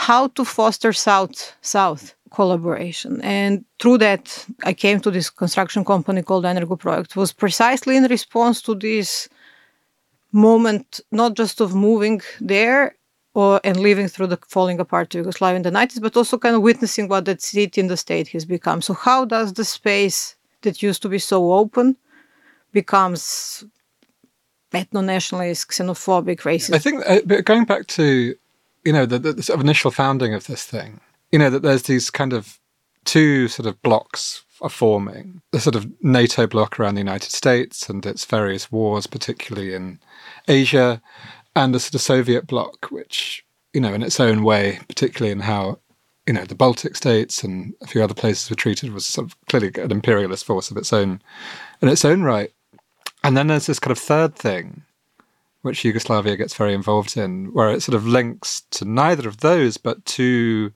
how to foster South-South collaboration. And through that, I came to this construction company called Energoprojekt. It was precisely in response to this moment, not just of moving there and living through the falling apart of Yugoslavia in the 90s, but also kind of witnessing what that city and the state has become. So how does the space that used to be so open becomes ethno-nationalist, xenophobic, racist? I think going back to, the sort of initial founding of this thing, that there's these kind of two sort of blocks are forming. The sort of NATO bloc around the United States and its various wars, particularly in Asia, and the sort of Soviet bloc, which, in its own way, particularly in how, the Baltic states and a few other places were treated, was sort of clearly an imperialist force of its own, in its own right. And then there's this kind of third thing, which Yugoslavia gets very involved in, where it sort of links to neither of those, but to,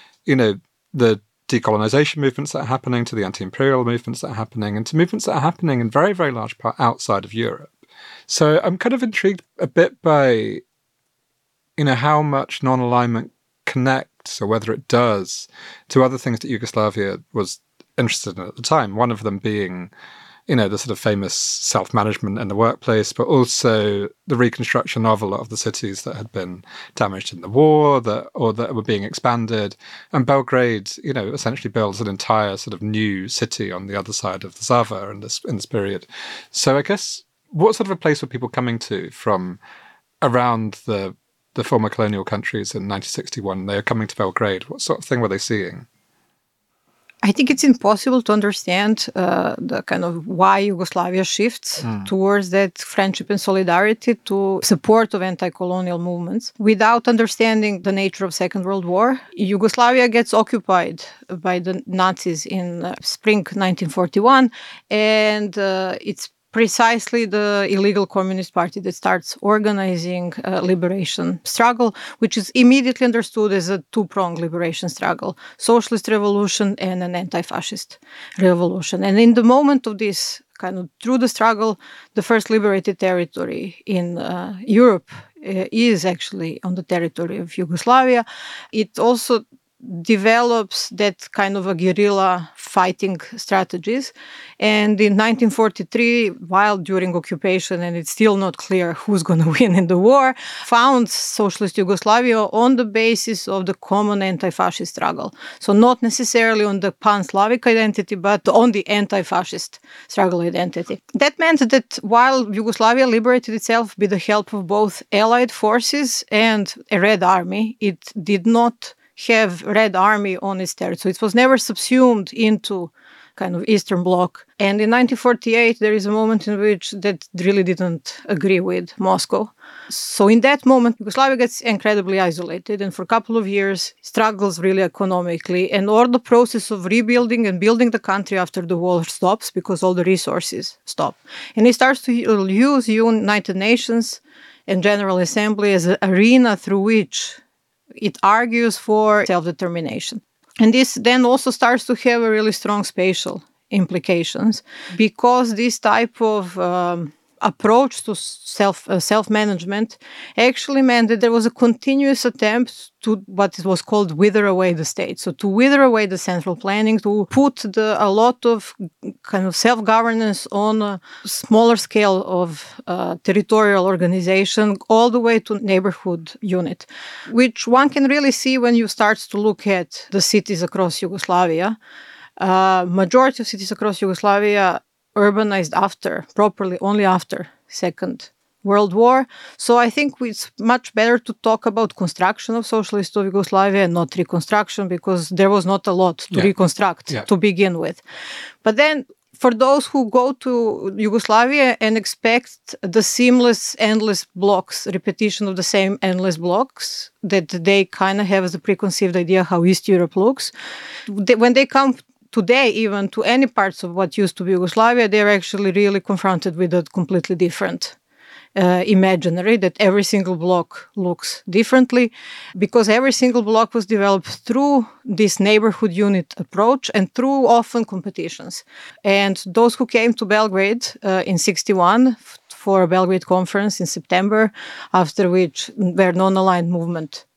the decolonization movements that are happening, to the anti-imperial movements that are happening, and to movements that are happening in very, very large part outside of Europe. So I'm kind of intrigued a bit by, how much non-alignment connects, or whether it does, to other things that Yugoslavia was interested in at the time. One of them being, the sort of famous self-management in the workplace, but also the reconstruction of a lot of the cities that had been damaged in the war or that were being expanded. And Belgrade, essentially builds an entire sort of new city on the other side of the Sava in this period. So I guess, what sort of a place were people coming to from around the former colonial countries in 1961? They were coming to Belgrade. What sort of thing were they seeing? I think it's impossible to understand the kind of why Yugoslavia shifts towards that friendship and solidarity to support of anti-colonial movements without understanding the nature of Second World War. Yugoslavia gets occupied by the Nazis in spring 1941, and it's precisely the illegal Communist Party that starts organizing a liberation struggle, which is immediately understood as a two-pronged liberation struggle, socialist revolution and an anti-fascist revolution. And in the moment of this, kind of through the struggle, the first liberated territory in Europe is actually on the territory of Yugoslavia. It also develops that kind of a guerrilla fighting strategies. And in 1943, while during occupation, and it's still not clear who's going to win in the war, founds Socialist Yugoslavia on the basis of the common anti-fascist struggle. So not necessarily on the pan-Slavic identity, but on the anti-fascist struggle identity. That meant that while Yugoslavia liberated itself with the help of both Allied forces and a Red Army, it did not have Red Army on its territory. So it was never subsumed into kind of Eastern Bloc. And in 1948, there is a moment in which that really didn't agree with Moscow. So in that moment, Yugoslavia gets incredibly isolated, and for a couple of years, struggles really economically, and all the process of rebuilding and building the country after the war stops because all the resources stop. And it starts to use United Nations and General Assembly as an arena through which it argues for self-determination. And this then also starts to have a really strong spatial implications because this type of approach to self-management actually meant that there was a continuous attempt to what was called wither away the state. So to wither away the central planning, to put a lot of kind of self-governance on a smaller scale of territorial organization all the way to neighborhood unit, which one can really see when you start to look at the cities across Yugoslavia. Majority of cities across Yugoslavia urbanized properly only after Second World War. So I think it's much better to talk about construction of socialist of Yugoslavia and not reconstruction, because there was not a lot to reconstruct to begin with. But then for those who go to Yugoslavia and expect the seamless, endless blocks, repetition of the same endless blocks that they kind of have as a preconceived idea how East Europe looks, when they come today, even to any parts of what used to be Yugoslavia, they're actually really confronted with a completely different imaginary, that every single block looks differently, because every single block was developed through this neighborhood unit approach and through often competitions. And those who came to Belgrade in 1961 for a Belgrade conference in September, after which where non-aligned movement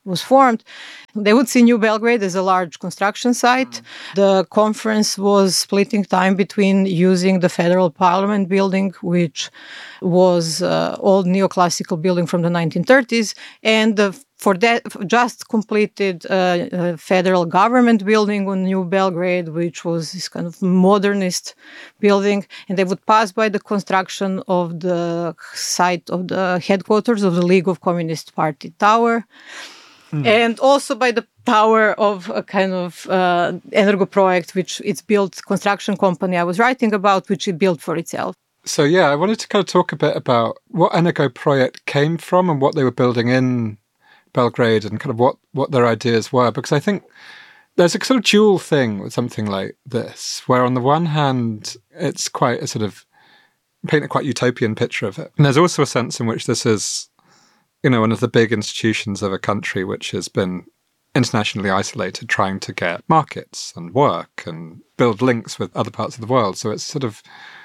was formed, they would see New Belgrade as a large construction site. The conference was splitting time between using the Federal Parliament building, which was old neoclassical building from the 1930s, and for that, just completed a federal government building on New Belgrade, which was this kind of modernist building. And they would pass by the construction of the site of the headquarters of the League of Communist Party Tower. And also by the tower of a kind of Energoprojekt, which it's built construction company I was writing about, which it built for itself. So yeah, I wanted to kind of talk a bit about what Energoprojekt came from and what they were building in Belgrade and kind of what their ideas were, because I think there's a sort of dual thing with something like this, where on the one hand, it's quite a sort of paint a quite utopian picture of it. And there's also a sense in which this is, one of the big institutions of a country which has been internationally isolated, trying to get markets and work and build links with other parts of the world. So it's sort of,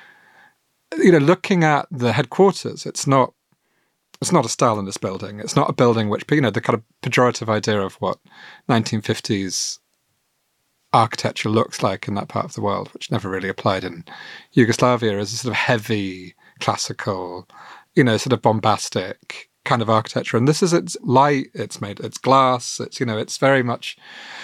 looking at the headquarters, it's not a Stalinist building. It's not a building which, the kind of pejorative idea of what 1950s architecture looks like in that part of the world, which never really applied in Yugoslavia, is a sort of heavy, classical, sort of bombastic kind of architecture. And this is, it's light, it's glass, it's very much,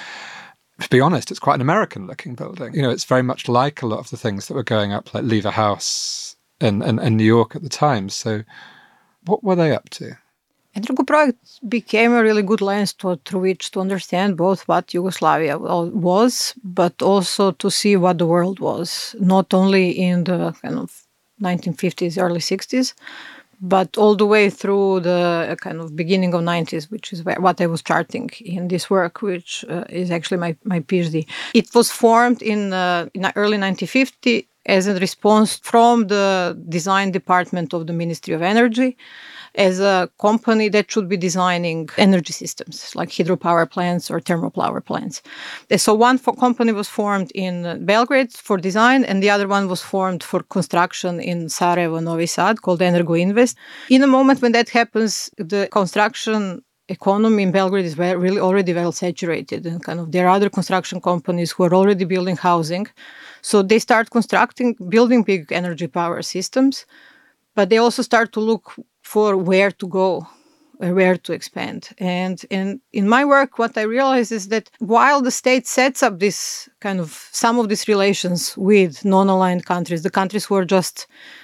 to be honest, it's quite an American looking building. It's very much like a lot of the things that were going up, like Lever House in New York at the time. So what were they up to? Energoprojekt became a really good lens through which to understand both what Yugoslavia was, but also to see what the world was, not only in the kind of 1950s, early 60s, but all the way through the kind of beginning of 90s, which is what I was charting in this work, which is actually my PhD. It was formed in early 1950 as a response from the design department of the Ministry of Energy, as a company that should be designing energy systems like hydropower plants or thermal power plants. So one company was formed in Belgrade for design, and the other one was formed for construction in Sarajevo, Novi Sad, called Energoinvest. In a moment when that happens, the construction economy in Belgrade is really already well saturated, and kind of there are other construction companies who are already building housing. So they start building big energy power systems, but they also start to look for where to go, where to expand. And in my work, what I realize is that while the state sets up this kind of some of these relations with non-aligned countries, the countries who are just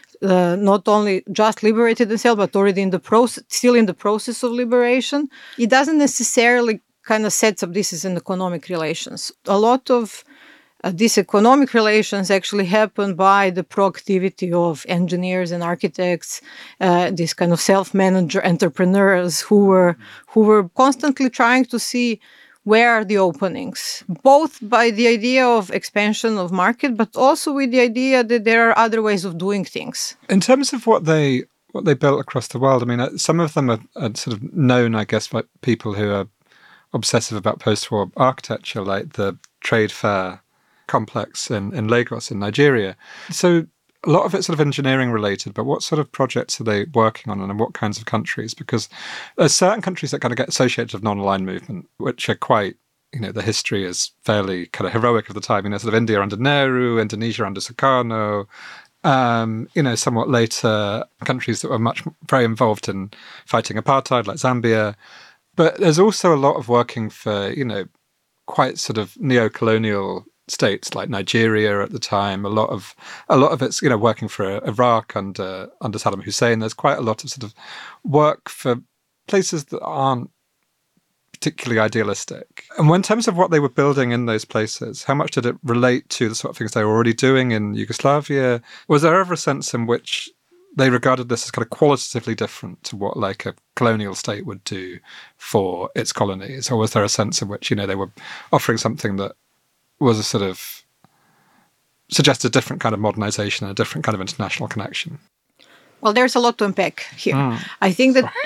not only just liberated themselves, but already still in the process of liberation, it doesn't necessarily kind of sets up this as an economic relations. A lot of these economic relations actually happen by the proactivity of engineers and architects, these kind of self-manager entrepreneurs who were constantly trying to see where are the openings, both by the idea of expansion of market, but also with the idea that there are other ways of doing things. In terms of what they built across the world, I mean, some of them are sort of known, I guess, by people who are obsessive about post-war architecture, like the Trade Fair complex in Lagos in Nigeria. So a lot of it's sort of engineering related, but what sort of projects are they working on and in what kinds of countries? Because there's certain countries that kind of get associated with non-aligned movement, which are quite, the history is fairly kind of heroic of the time. Sort of India under Nehru, Indonesia under Sukarno, somewhat later countries that were very involved in fighting apartheid, like Zambia. But there's also a lot of working for, quite sort of neo-colonial states like Nigeria at the time. A lot of it's working for Iraq under Saddam Hussein. There's quite a lot of sort of work for places that aren't particularly idealistic. And in terms of what they were building in those places, how much did it relate to the sort of things they were already doing in Yugoslavia? Was there ever a sense in which they regarded this as kind of qualitatively different to what like a colonial state would do for its colonies? Or was there a sense in which, they were offering something that was a sort of suggested a different kind of modernization and a different kind of international connection? Well, there's a lot to unpack here. I think that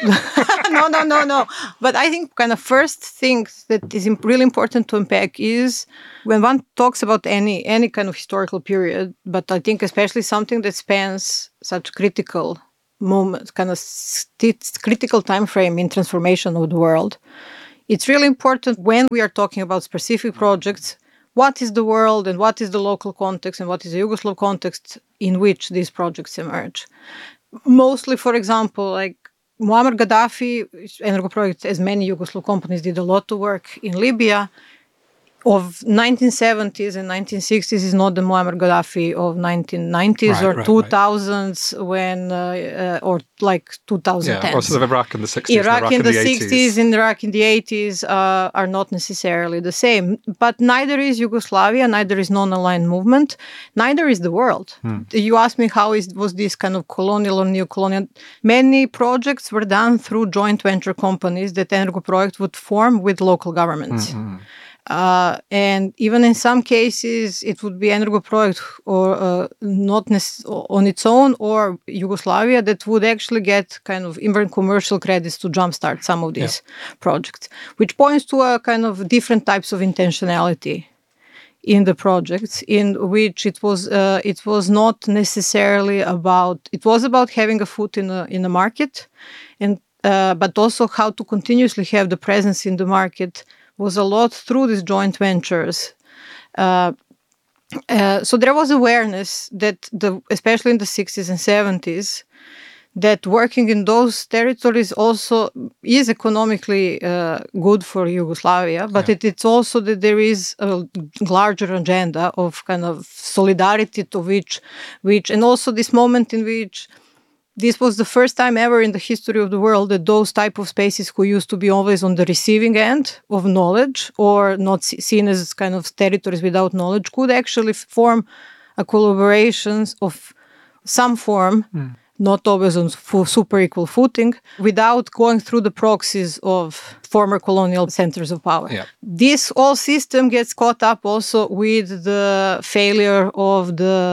no. But I think kind of first thing that is really important to unpack is when one talks about any kind of historical period, but I think especially something that spans such critical moment, kind of critical time frame in transformation of the world, it's really important when we are talking about specific projects, what is the world and what is the local context and what is the Yugoslav context in which these projects emerge. Mostly, for example, like Muammar Gaddafi, Energoprojekt, as many Yugoslav companies, did a lot of work in Libya. Of 1970s and 1960s is not the Muammar Gaddafi of 1990s or 2000s when, or like 2010s. Yeah, or sort of Iraq in the 60s. Iraq in the 60s and Iraq in the 80s are not necessarily the same. But neither is Yugoslavia, neither is non-aligned movement, neither is the world. You asked me how was this kind of colonial or neo-colonial. Many projects were done through joint venture companies that Energoprojekt would form with local governments. And even in some cases, it would be Energoprojekt or not on its own, or Yugoslavia that would actually get kind of even commercial credits to jumpstart some of these projects, which points to a kind of different types of intentionality in the projects, in which it was not necessarily about. It was about having a foot in the market, and but also how to continuously have the presence in the market. Was a lot through these joint ventures. So there was awareness that, especially in the 60s and 70s, that working in those territories also is economically good for Yugoslavia, but it's also that there is a larger agenda of kind of solidarity to which and also this moment in which this was the first time ever in the history of the world that those type of spaces who used to be always on the receiving end of knowledge or not seen as kind of territories without knowledge could actually form a collaboration of some form, not always on super equal footing, without going through the proxies of former colonial centers of power. Yeah. This whole system gets caught up also with the failure of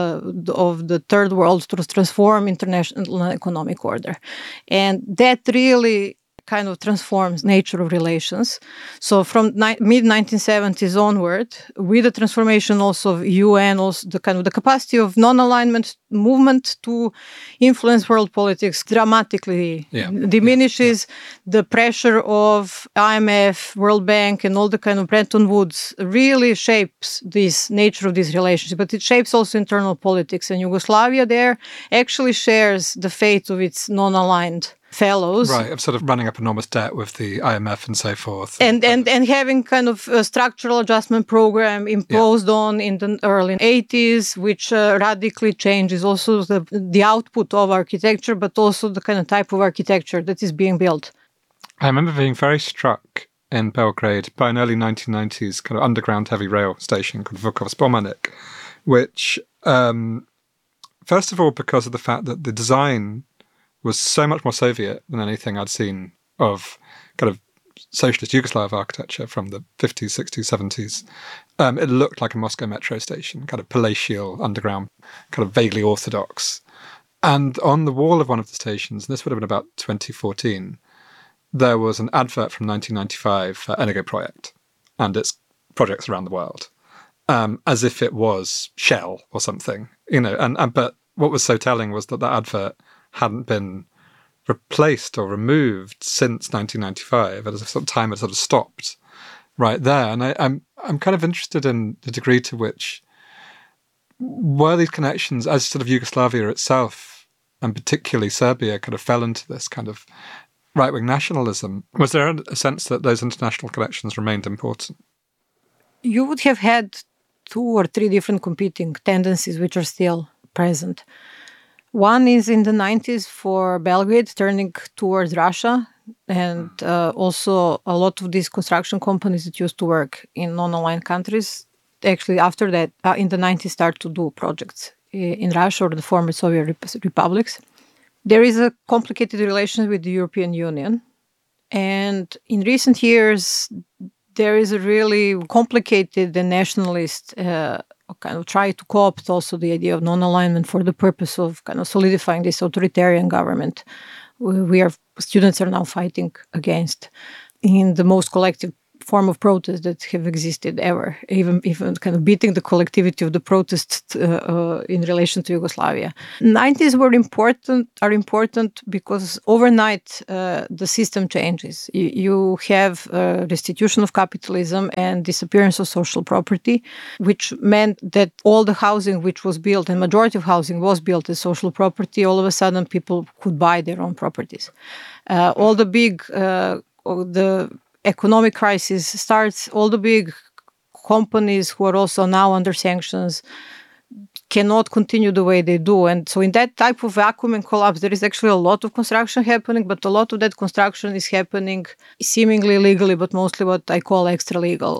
the third world to transform international economic order. And that really kind of transforms nature of relations. So from mid-1970s onward, with the transformation also of UN, also the kind of the capacity of non-alignment movement to influence world politics dramatically diminishes. The pressure of IMF, World Bank, and all the kind of Bretton Woods really shapes this nature of these relationships, but it shapes also internal politics. And Yugoslavia there actually shares the fate of its non-aligned fellows. Right, of sort of running up enormous debt with the IMF and so forth. And having kind of a structural adjustment program imposed on in the early 80s, which radically changes also the output of architecture, but also the kind of type of architecture that is being built. I remember being very struck in Belgrade by an early 1990s kind of underground heavy rail station called Vukov Spomenik, which, first of all, because of the fact that the design was so much more Soviet than anything I'd seen of kind of socialist Yugoslav architecture from the 50s, 60s, 70s. It looked like a Moscow metro station, kind of palatial, underground, kind of vaguely orthodox. And on the wall of one of the stations, and this would have been about 2014, there was an advert from 1995 for Energoprojekt and its projects around the world, as if it was Shell or something, but what was so telling was that advert hadn't been replaced or removed since 1995. At a sort of time, it sort of stopped right there. And I'm kind of interested in the degree to which were these connections, as sort of Yugoslavia itself, and particularly Serbia, kind of fell into this kind of right-wing nationalism. Was there a sense that those international connections remained important? You would have had 2 or 3 different competing tendencies which are still present. One is in the 90s for Belgrade turning towards Russia, and also a lot of these construction companies that used to work in non-aligned countries, actually after that, in the 90s start to do projects in Russia or the former Soviet republics. There is a complicated relation with the European Union, and in recent years, there is a really complicated and nationalist kind of try to co-opt also the idea of non-alignment for the purpose of kind of solidifying this authoritarian government students are now fighting against in the most collective form of protest that have existed ever, even kind of beating the collectivity of the protests in relation to Yugoslavia. 90s are important because overnight the system changes. You have restitution of capitalism and disappearance of social property, which meant that all the housing which was built, and majority of housing was built as social property, all of a sudden people could buy their own properties. All the big, the economic crisis starts, all the big companies who are also now under sanctions cannot continue the way they do. And so in that type of vacuum and collapse, there is actually a lot of construction happening, but a lot of that construction is happening seemingly legally, but mostly what I call extra legal.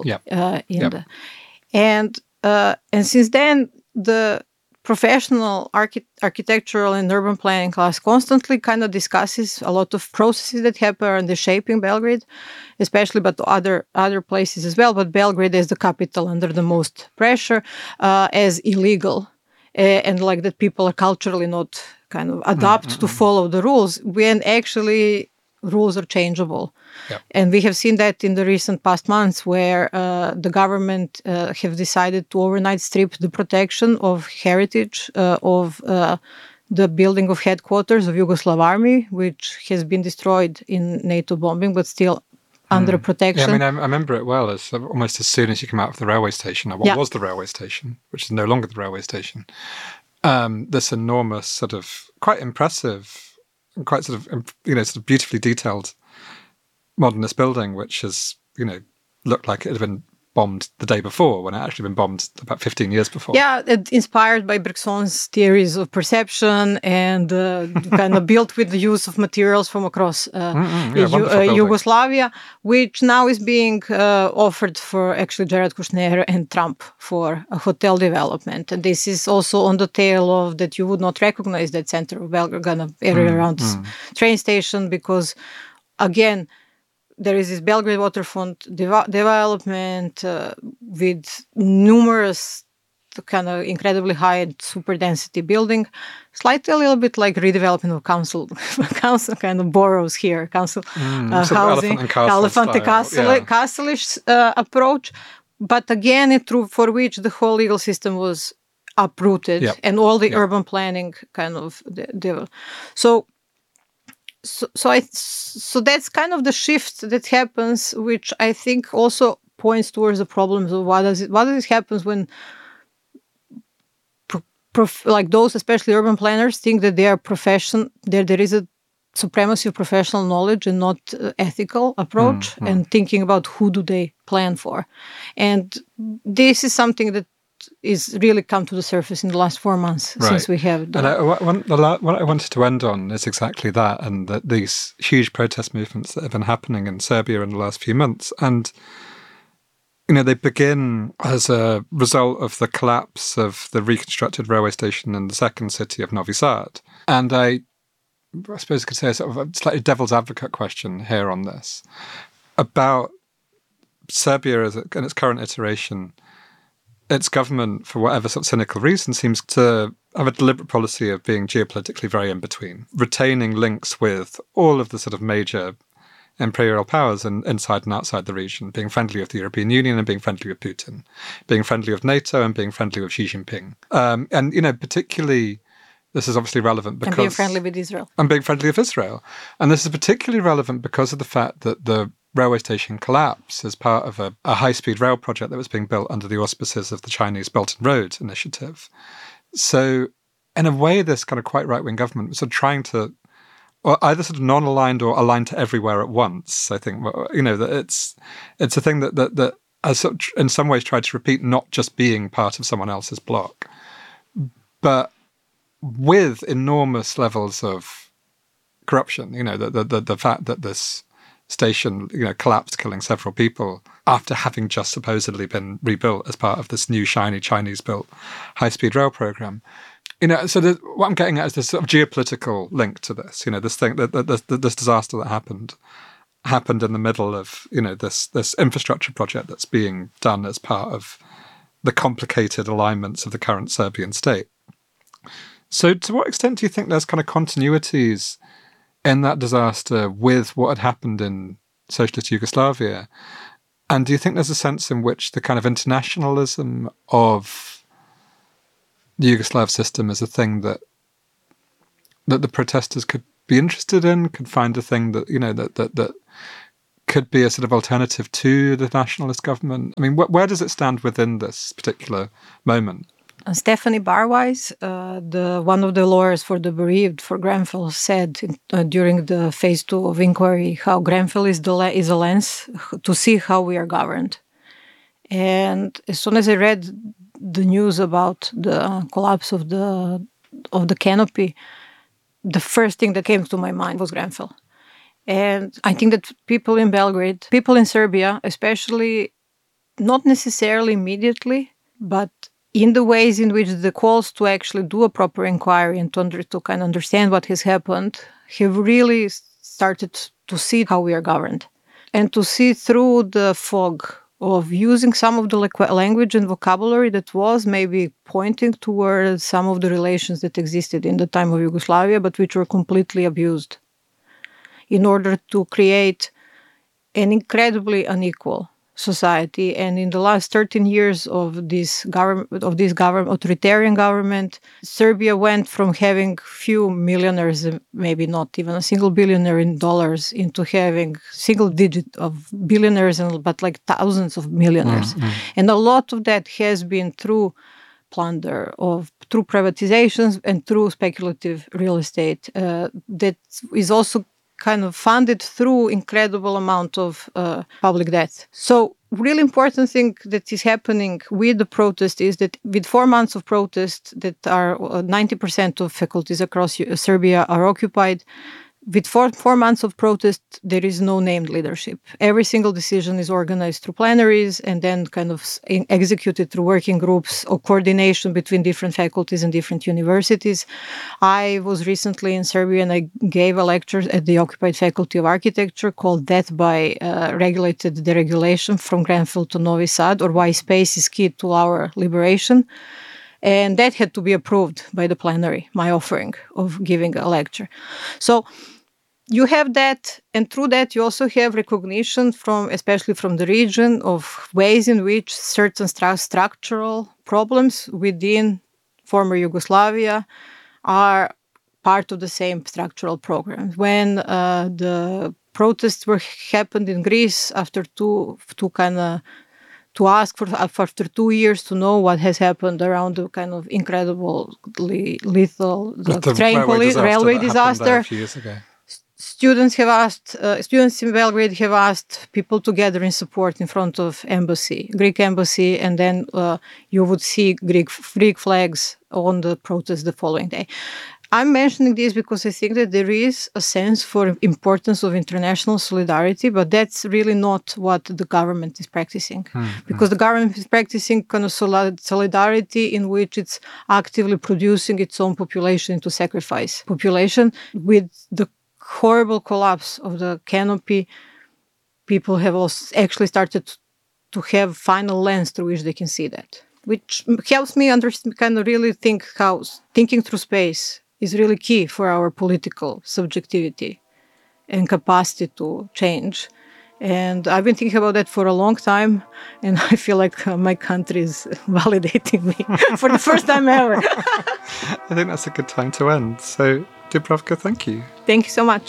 And since then, the professional architectural and urban planning class constantly kind of discusses a lot of processes that happen in the shaping Belgrade, especially, but other places as well. But Belgrade as the capital under the most pressure, as illegal, and like that people are culturally not kind of adapt to follow the rules when actually rules are changeable. And we have seen that in the recent past months where the government have decided to overnight strip the protection of heritage of the building of headquarters of Yugoslav army, which has been destroyed in NATO bombing, but still under protection. Yeah, I mean, I remember it well. As almost as soon as you come out of the railway station, or what was the railway station, which is no longer the railway station, this enormous sort of quite impressive, quite sort of beautifully detailed modernist building, which has looked like it had been bombed the day before when it actually been bombed about 15 years before. Yeah, inspired by Bergson's theories of perception and kind of built with the use of materials from across Yugoslavia, which now is being offered for actually Jared Kushner and Trump for a hotel development. And this is also on the tail of that you would not recognize that center of Belgrade kind of area around this train station because, again, there is this Belgrade waterfront development with numerous kind of incredibly high and super density building, slightly a little bit like redevelopment of council kind of boroughs here, council housing, elephant and castle-ish approach. But again, for which the whole legal system was uprooted and all the urban planning kind of So that's kind of the shift that happens, which I think also points towards the problems of what does it happen when like those, especially urban planners, think that they are there is a supremacy of professional knowledge and not ethical approach and thinking about who do they plan for. And this is something that is really come to the surface in the last 4 months since we have done. And what I wanted to end on is exactly that, and that these huge protest movements that have been happening in Serbia in the last few months, and they begin as a result of the collapse of the reconstructed railway station in the second city of Novi Sad. And I suppose I could say a sort of a slightly devil's advocate question here on this about Serbia in its current iteration. Its government, for whatever sort of cynical reason, seems to have a deliberate policy of being geopolitically very in between, retaining links with all of the sort of major imperial powers inside and outside the region, being friendly with the European Union and being friendly with Putin, being friendly with NATO and being friendly with Xi Jinping. And particularly, this is obviously relevant because... And being friendly with Israel. And being friendly with Israel. And this is particularly relevant because of the fact that the railway station collapse as part of a high-speed rail project that was being built under the auspices of the Chinese Belt and Road Initiative. So, in a way, this kind of quite right-wing government was sort of trying to, or either sort of non-aligned or aligned to everywhere at once. I think that it's a thing that has sort of, in some ways tried to repeat not just being part of someone else's bloc, but with enormous levels of corruption. The fact that this station, collapsed, killing several people after having just supposedly been rebuilt as part of this new shiny Chinese-built high-speed rail program. So what I'm getting at is this sort of geopolitical link to this. This thing this disaster that happened in the middle of this infrastructure project that's being done as part of the complicated alignments of the current Serbian state. So, to what extent do you think there's kind of continuities in that disaster with what had happened in socialist Yugoslavia? And do you think there's a sense in which the kind of internationalism of the Yugoslav system is a thing that the protesters could be interested in, could find a thing that, that could be a sort of alternative to the nationalist government? I mean, where does it stand within this particular moment? Stephanie Barwise, one of the lawyers for the bereaved for Grenfell, said during the phase 2 of inquiry how Grenfell is a lens to see how we are governed. And as soon as I read the news about the collapse of the canopy, the first thing that came to my mind was Grenfell. And I think that people in Belgrade, people in Serbia, especially, not necessarily immediately, but in the ways in which the calls to actually do a proper inquiry and to kind of understand what has happened have really started to see how we are governed. And to see through the fog of using some of the language and vocabulary that was maybe pointing towards some of the relations that existed in the time of Yugoslavia, but which were completely abused in order to create an incredibly unequal society. And in the last 13 years of this authoritarian government, Serbia went from having few millionaires, maybe not even a single billionaire in dollars, into having single digit of billionaires, but like thousands of millionaires. Mm-hmm. And a lot of that has been through plunder, through privatizations and through speculative real estate that is also kind of funded through incredible amount of public debt. So really important thing that is happening with the protest is that with 4 months of protest that are 90% of faculties across Serbia are occupied, with four months of protest, there is no named leadership. Every single decision is organized through plenaries and then kind of executed through working groups or coordination between different faculties and different universities. I was recently in Serbia and I gave a lecture at the Occupied Faculty of Architecture called Death by Regulated Deregulation from Grenfell to Novi Sad, or Why Space is Key to Our Liberation. And that had to be approved by the plenary, my offering of giving a lecture. So you have that, and through that you also have recognition especially from the region, of ways in which certain structural problems within former Yugoslavia are part of the same structural program. When the protests happened in Greece after to ask for after 2 years to know what has happened around the kind of incredibly lethal railway disaster. A few years ago. Students in Belgrade have asked people to gather in support in front of Greek embassy, and then you would see Greek flags on the protest the following day. I'm mentioning this because I think that there is a sense for importance of international solidarity, but that's really not what the government is practicing. Because the government is practicing kind of solidarity in which it's actively producing its own population into sacrifice population. With the horrible collapse of the canopy, people have also actually started to have final lens through which they can see that, which helps me kind of really think how thinking through space is really key for our political subjectivity and capacity to change. And I've been thinking about that for a long time, and I feel like my country is validating me for the first time ever. I think that's a good time to end. So, Dubravka, thank you. Thank you so much.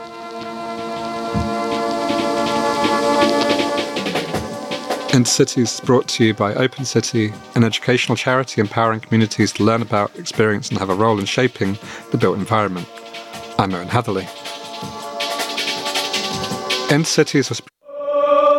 Intercities is brought to you by Open City, an educational charity empowering communities to learn about, experience and have a role in shaping the built environment. I'm Owen Hatherley. Intercities was